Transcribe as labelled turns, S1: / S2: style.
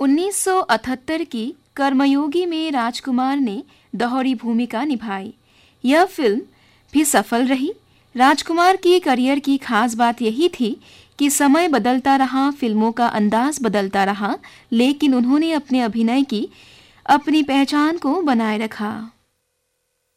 S1: 1978 की कर्मयोगी में राजकुमार ने दोहरी भूमिका निभाई। यह फिल्म भी सफल रही। राजकुमार की करियर की खास बात यही थी कि समय बदलता रहा, फिल्मों का अंदाज बदलता रहा, लेकिन उन्होंने अपने अभिनय की अपनी पहचान को बनाए रखा।